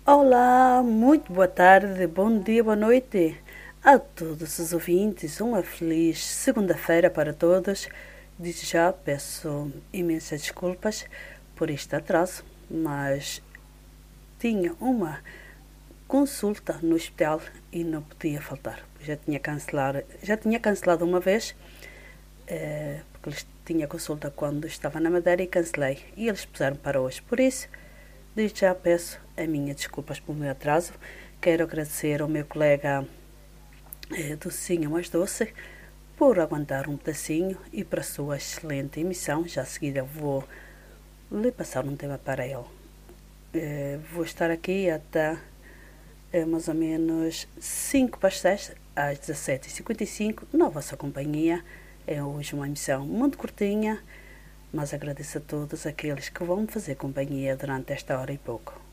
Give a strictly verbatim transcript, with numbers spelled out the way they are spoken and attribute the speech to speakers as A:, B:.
A: Olá, muito boa tarde, bom dia, boa noite a todos os ouvintes. Uma feliz segunda-feira para todos. Desde já peço imensas desculpas por este atraso, mas tinha uma consulta no hospital e não podia faltar. Já tinha cancelado, já tinha cancelado uma vez, eh, porque eles tinha consulta quando estava na Madeira e cancelei. E eles puseram para hoje. Por isso, desde já peço as minhas desculpas pelo meu atraso. Quero agradecer ao meu colega eh, Docinho Mais Doce por aguentar um pedacinho e para a sua excelente emissão. Já a seguir eu vou lhe passar um tema para ele. Eh, vou estar aqui até eh, mais ou menos cinco para as seis, às dezassete e cinquenta e cinco, na vossa companhia. É hoje uma emissão muito curtinha, mas agradeço a todos aqueles que vão me fazer companhia durante esta hora e pouco.